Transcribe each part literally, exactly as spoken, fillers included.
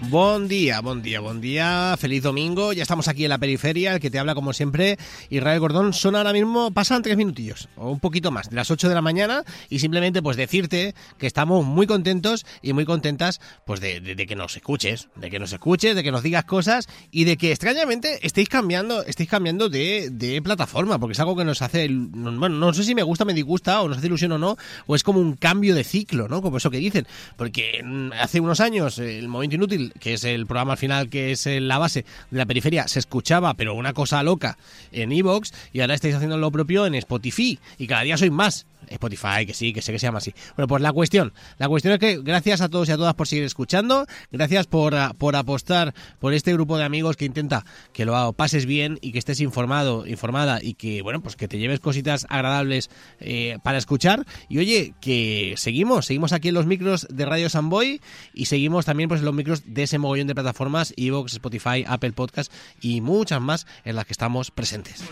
Buen día, buen día, buen día, feliz domingo, ya estamos aquí en la periferia, el que te habla como siempre, Israel Gordón. Son ahora mismo, pasan tres minutillos, o un poquito más, de las ocho de la mañana, y simplemente pues decirte que estamos muy contentos y muy contentas pues de, de, de que nos escuches, de que nos escuches, de que nos digas cosas y de que extrañamente estéis cambiando, estéis cambiando de, de plataforma, porque es algo que nos hace, bueno, no sé si me gusta, me disgusta, o nos hace ilusión o no, o es como un cambio de ciclo, ¿no? Como eso que dicen, porque hace unos años el Momento Inútil, que es el programa al final, que es la base de la periferia, se escuchaba, pero una cosa loca, en iVoox, y ahora estáis haciendo lo propio en Spotify, y cada día sois más. Spotify, que sí, que sé que se llama así. Bueno, pues la cuestión, la cuestión es que gracias a todos y a todas por seguir escuchando, gracias por, por apostar por este grupo de amigos que intenta que lo pases bien y que estés informado, informada y que, bueno, pues que te lleves cositas agradables eh, para escuchar. Y oye, que seguimos, seguimos aquí en los micros de Radio Samboy y seguimos también pues en los micros de ese mogollón de plataformas, iVoox, Spotify, Apple Podcast y muchas más en las que estamos presentes.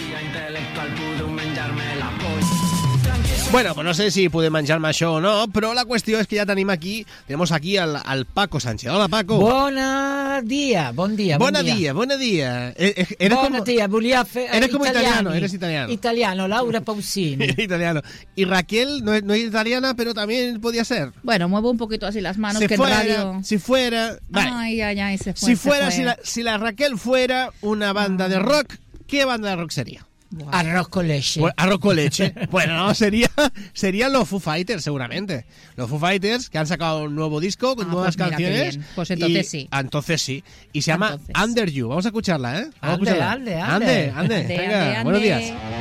Bueno, pues no sé si pude manjar-me això o no, però la qüestió és que ja tenim aquí, tenemos aquí al, al Paco Sánchez. Hola, Paco. Bona dia, bon dia, bon Bona dia. dia, bona dia. Eres Bona como, dia, volia fer... Eres como italiani. italiano, eres italiano. Italiano, Laura Pausini. Italiano. Y Raquel no es, no es italiana, pero también podía ser. Bueno, muevo un poquito así las manos, Si que fuera, en radio... si fuera... Vale. Ay, ay, ay, se fue, si se fuera, fue. si la, si la Raquel fuera una banda de rock, ¿qué banda de rock sería? Wow. Arroz con leche. Pues, arroz con leche. Bueno, no, sería, serían los Foo Fighters, seguramente. Los Foo Fighters, que han sacado un nuevo disco con Ah, nuevas pues mira, qué canciones. bien. Pues entonces y, sí. ah, entonces sí. Y se llama Entonces. Under You. Vamos a escucharla, ¿eh? Vamos Ande, a escucharla. ande, ande. ande. Ande, Ande, venga, ande, buenos ande. días.